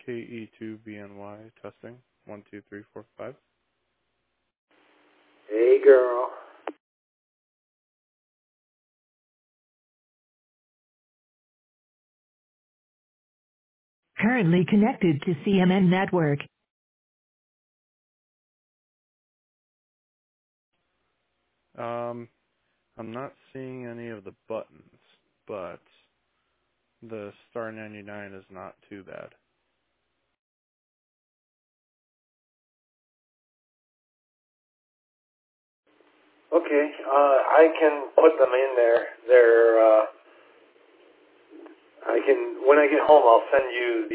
KE2BNY testing. 1, 2, 3, 4, 5. Hey, girl. Currently connected to CMN network. I'm not seeing any of the buttons, but the star 99 is not too bad. Okay, I can put them in there. When I get home, I'll send you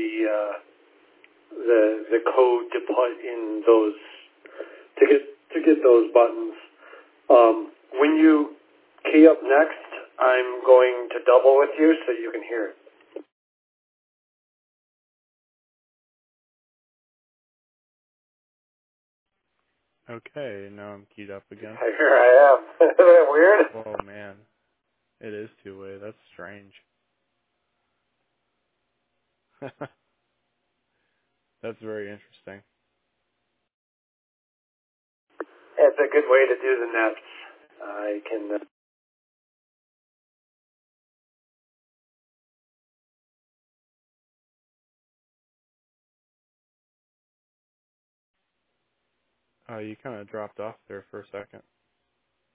the code to put in those, to get those buttons. When you key up next, I'm going to double with you so you can hear it. Okay, now I'm keyed up again. Here I am. Isn't that weird? Oh man, it is two-way. That's strange. That's very interesting. It's a good way to do the nets. I can... You kind of dropped off there for a second.